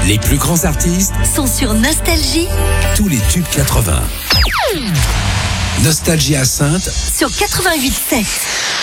Les plus grands artistes sont sur Nostalgie. Tous les tubes 80. Nostalgie à Saintes Sur 88.7.